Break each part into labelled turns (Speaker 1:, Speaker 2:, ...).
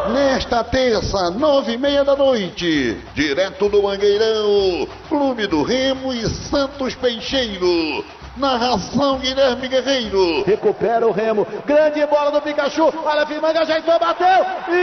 Speaker 1: Nesta terça, 9h30 da noite, direto do Mangueirão, Clube do Remo e Santos Peixeiro. Narração Guilherme Guerreiro.
Speaker 2: Recupera o Remo. Grande bola do Pikachu. Olha a Firmanga, ajeitou, bateu.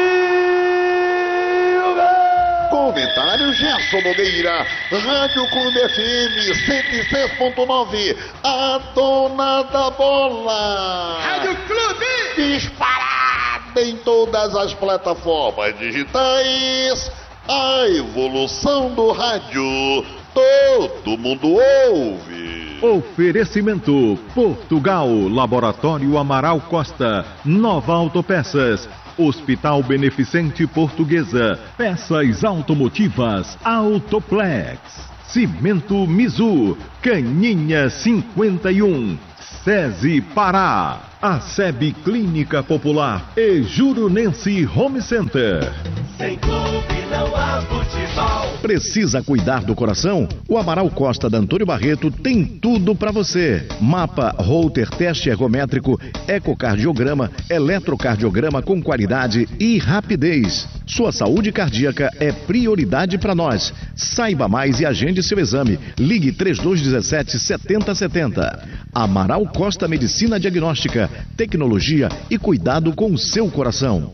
Speaker 2: E o gol!
Speaker 1: Comentário Gerson Nogueira. Rádio Clube FM 106.9. A dona da bola.
Speaker 3: Rádio Clube.
Speaker 1: Disparada em todas as plataformas digitais. A evolução do rádio. Todo mundo ouve.
Speaker 4: Oferecimento Portugal, Laboratório Amaral Costa, Nova Autopeças, Hospital Beneficente Portuguesa, Peças Automotivas, Autoplex, Cimento Mizu, Caninha 51, SESI Pará, ASEB Clínica Popular e Jurunense Home Center.
Speaker 5: Sem clube não há futebol.
Speaker 6: Precisa cuidar do coração? O Amaral Costa da Antônio Barreto tem tudo para você. Mapa, holter, teste ergométrico, ecocardiograma, eletrocardiograma com qualidade e rapidez. Sua saúde cardíaca é prioridade para nós. Saiba mais e agende seu exame. Ligue 3217-7070. Amaral Costa Medicina Diagnóstica, tecnologia e cuidado com o seu coração.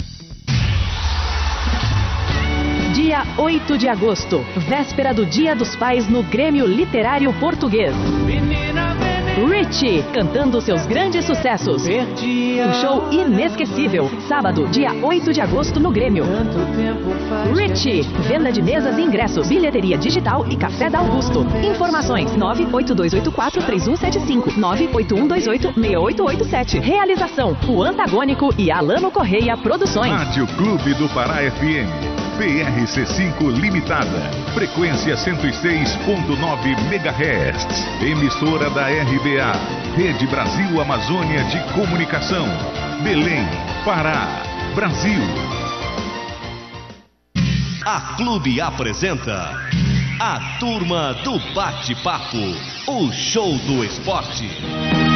Speaker 7: Dia 8 de agosto, véspera do Dia dos Pais no Grêmio Literário Português. Richie, cantando seus grandes sucessos. Um show inesquecível. Sábado, dia 8 de agosto no Grêmio. Richie, venda de mesas e ingressos, bilheteria digital e café da Augusto. Informações 98284-3175, 98128-6887. Realização, o Antagônico e Alano Correia Produções.
Speaker 4: Rádio Clube do Pará FM. PRC5 Limitada, frequência 106.9 MHz, emissora da RBA, Rede Brasil Amazônia de Comunicação, Belém, Pará, Brasil.
Speaker 5: A Clube apresenta a Turma do Bate-Papo, o show do esporte.